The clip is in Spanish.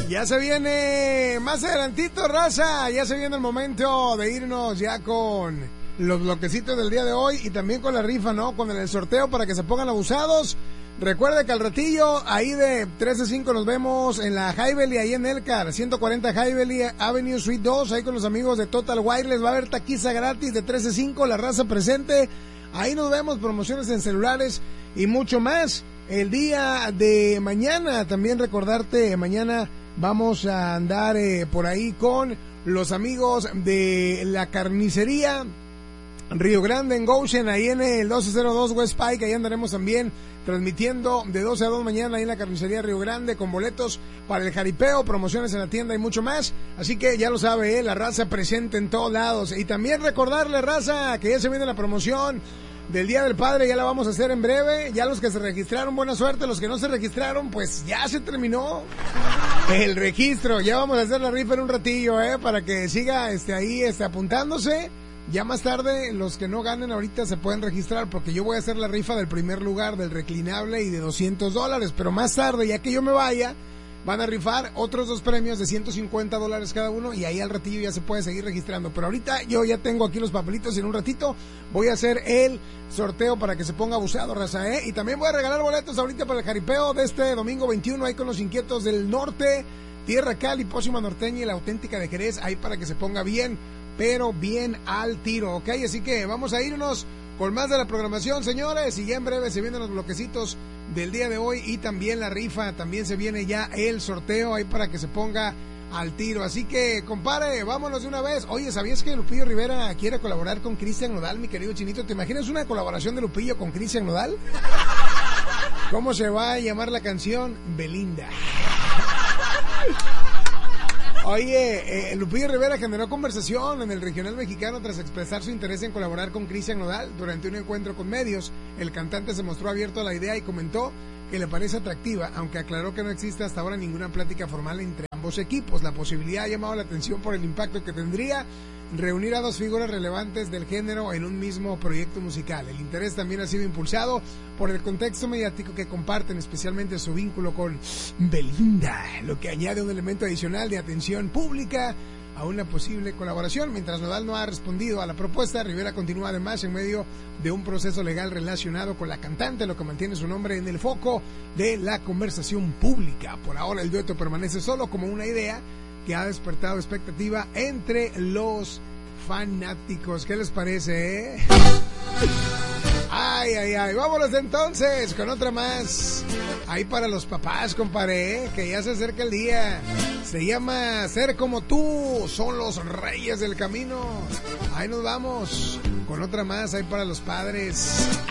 Ya se viene más adelantito, raza. Ya se viene el momento de irnos ya con los bloquecitos del día de hoy y también con la rifa, ¿no? Con el sorteo para que se pongan abusados. Recuerde que al ratillo, ahí de 3 a 5 nos vemos en la Highvalley, ahí en Elcar, 140 Highvalley Avenue Suite 2, ahí con los amigos de Total Wireless. Va a haber taquiza gratis de 3 a 5, la raza presente. Ahí nos vemos, promociones en celulares y mucho más. El día de mañana, también recordarte, mañana vamos a andar por ahí con los amigos de la carnicería Río Grande en Goshen, ahí en el 1202 West Pike. Ahí andaremos también transmitiendo de 12 a 2 mañana ahí en la carnicería Río Grande con boletos para el jaripeo, promociones en la tienda y mucho más. Así que ya lo sabe, la raza presente en todos lados. Y también recordarle, raza, que ya se viene la promoción del Día del Padre, ya la vamos a hacer en breve. Ya los que se registraron, buena suerte. Los que no se registraron, pues ya se terminó el registro. Ya vamos a hacer la rifa en un ratillo, para que siga ahí apuntándose. Ya más tarde, los que no ganen ahorita se pueden registrar, porque yo voy a hacer la rifa del primer lugar, del reclinable y de $200. Pero más tarde, ya que yo me vaya, van a rifar otros 2 premios de $150 cada uno, y ahí al ratillo ya se puede seguir registrando. Pero ahorita yo ya tengo aquí los papelitos y en un ratito voy a hacer el sorteo para que se ponga abusado, raza, Y también voy a regalar boletos ahorita para el jaripeo de este domingo 21, ahí con los inquietos del norte, Tierra Cali, Pócima Norteña y la auténtica de Jerez, ahí para que se ponga bien, pero bien al tiro, ¿ok? Así que vamos a irnos con más de la programación, señores, y ya en breve se vienen los bloquecitos del día de hoy y también la rifa, también se viene ya el sorteo ahí para que se ponga al tiro. Así que, compadre, vámonos de una vez. Oye, ¿sabías que Lupillo Rivera quiere colaborar con Cristian Nodal, mi querido Chinito? ¿Te imaginas una colaboración de Lupillo con Cristian Nodal? ¿Cómo se va a llamar la canción? Belinda. Oye, Lupillo Rivera generó conversación en el regional mexicano tras expresar su interés en colaborar con Cristian Nodal. Durante un encuentro con medios, el cantante se mostró abierto a la idea y comentó que le parece atractiva, aunque aclaró que no existe hasta ahora ninguna plática formal entre ambos equipos. La posibilidad ha llamado la atención por el impacto que tendría reunir a 2 figuras relevantes del género en un mismo proyecto musical. El interés también ha sido impulsado por el contexto mediático que comparten, especialmente su vínculo con Belinda, lo que añade un elemento adicional de atención pública a una posible colaboración. Mientras Nodal no ha respondido a la propuesta, Rivera continúa además en medio de un proceso legal relacionado con la cantante, lo que mantiene su nombre en el foco de la conversación pública. Por ahora el dueto permanece solo como una idea que ha despertado expectativa entre los fanáticos. ¿Qué les parece, Ay, ay, ay. Vámonos entonces con otra más. Ahí para los papás, compadre, que ya se acerca el día. Se llama Ser Como Tú. Son los Reyes del Camino. Ahí nos vamos con otra más. Ahí para los padres.